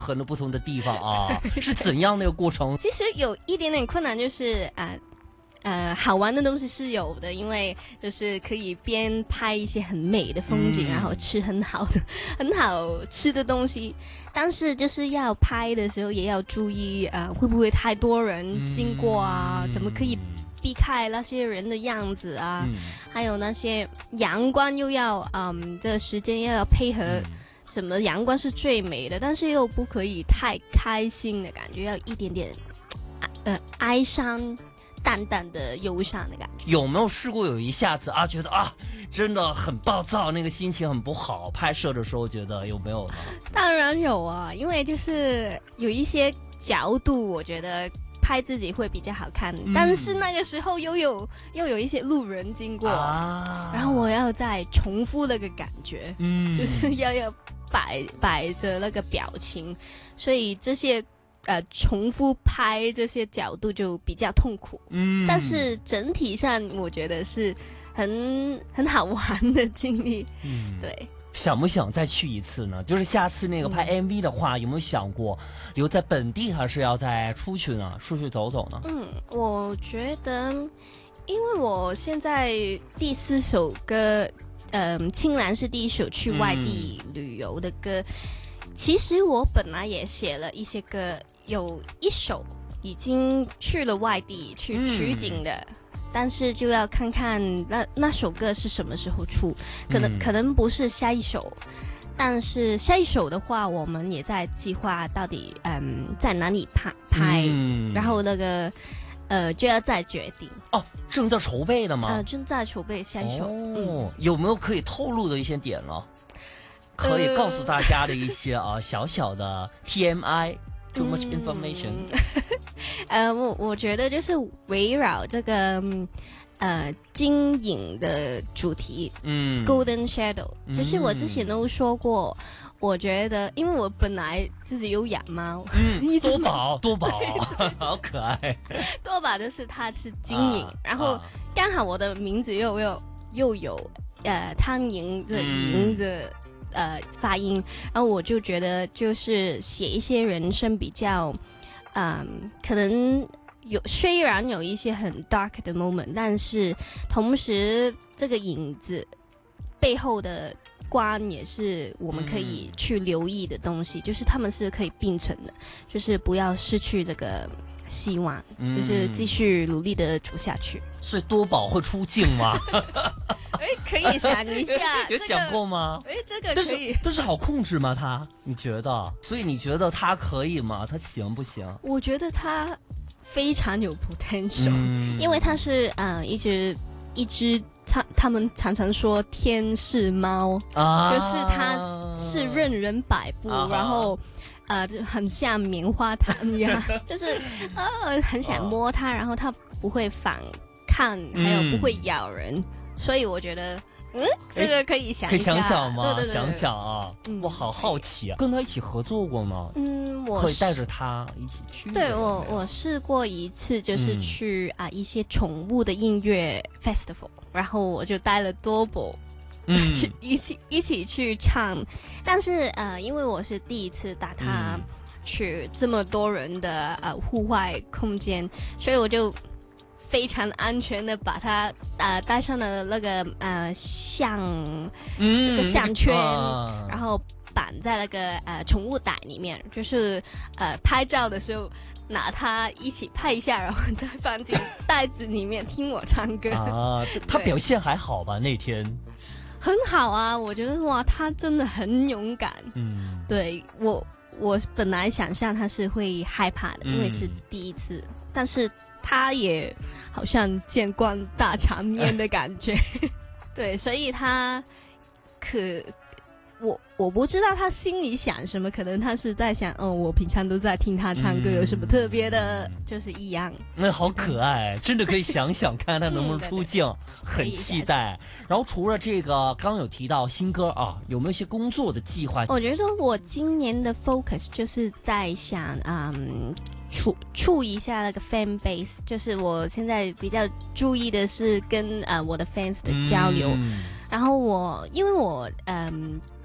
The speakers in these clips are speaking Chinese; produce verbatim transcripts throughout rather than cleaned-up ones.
很多不同的地方啊，是怎样的一个过程？ 其实有一点点困难，就是啊。呃，好玩的东西是有的，因为就是可以边拍一些很美的风景，嗯、然后吃很好的、很好吃的东西。但是就是要拍的时候也要注意，呃，会不会太多人经过啊？嗯、怎么可以避开那些人的样子啊？嗯、还有那些阳光又要，嗯，这个时间又要配合。嗯什么阳光是最美的，但是又不可以太开心的感觉，要一点点，呃，哀伤。淡淡的忧伤的感觉。 有没有试过有一下子啊，觉得啊，真的很暴躁，那个心情很不好，拍摄的时候觉得有没有呢？ 当然有啊，因为就是有一些角度，我觉得拍自己会比较好看，嗯、但是那个时候又有又有一些路人经过，啊、然后我要再重复那个感觉，嗯，就是要要摆摆着那个表情，所以这些。呃，重复拍这些角度就比较痛苦，嗯，但是整体上我觉得是很很好玩的经历，嗯，对。 想不想再去一次呢？就是下次那个拍 M V 的话，嗯、有没有想过留在本地，还是要再出去呢？出去走走呢？ 嗯，我觉得，因为我现在第四首歌，嗯、呃，青蓝是第一首去外地旅游的歌。嗯其实我本来也写了一些歌，有一首已经去了外地去取景的，嗯、但是就要看看那那首歌是什么时候出，可能、嗯、可能不是下一首，但是下一首的话，我们也在计划到底嗯在哪里拍拍，嗯、然后那个呃就要再决定。 哦，正在筹备的吗？ 呃，正在筹备下一首。哦， 嗯、有没有可以透露的一些点呢？可以告诉大家的一些啊、呃、小小的 T M I，too much information。 呃，我我觉得就是围绕这个呃金影的主题，嗯 ，Golden Shadow，、嗯、就是我之前都说过，我觉得因为我本来自己有养猫， 嗯，多宝多宝，好可爱。 多宝就是它是金影，啊、然后刚好我的名字又又又有呃汤银的银的。嗯呃，发音，然后我就觉得就是写一些人生比较，嗯，可能有虽然有一些很 dark 的 moment， 但是同时这个影子背后的光也是我们可以去留意的东西，嗯、就是他们是可以并存的，就是不要失去这个希望，嗯、就是继续努力的走下去。 所以多宝会出镜吗？ 哎，可以想一下， 有想过吗？ 哎、这个， 但可以， 但是好控制吗？他，你觉得？所以你觉得他可以吗？他行不行？ 我觉得他非常有 potential，、嗯、因为他是呃一只一只他他们常常说天使猫，啊、就是他是任人摆布，啊、然后呃就很像棉花糖一样，就是呃很想摸它，然后它不会反抗，还有不会咬人。嗯所以我觉得，嗯，这个可以想一下， 可以想想吗？ 对对对对想想啊，嗯、我好好奇啊，跟他一起合作过吗？ 嗯，我可以带着他一起去。 对我，我试过一次，就是去、嗯、啊一些宠物的音乐 festival， 然后我就带了多宝，嗯，去一起一起去唱。但是呃，因为我是第一次带他去这么多人的呃户外空间，所以我就。非常安全的把它呃戴上了那个呃项、嗯、这个项圈，啊、然后绑在那个呃宠物袋里面，就是呃拍照的时候拿它一起拍一下，然后再放进袋子里面听我唱歌。 啊，他表现还好吧？那天很好啊，我觉得哇，他真的很勇敢。嗯，对我我本来想象他是会害怕的，因为是第一次，嗯、但是。他也好像见惯大场面的感觉，对，所以他可我我不知道他心里想什么，可能他是在想，哦，我平常都在听他唱歌，嗯、有什么特别的，就是一样。 那好可爱，真的可以想想看他能不能出镜，嗯、很期待。然后除了这个，刚刚有提到新歌啊，有没有一些工作的计划？ 我觉得我今年的 focus 就是在想，嗯。触触一下那个 fan base， 就是我现在比较注意的是跟呃我的 fans 的交流。嗯、然后我因为我嗯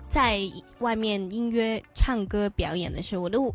在外面音乐唱歌表演的时候，我都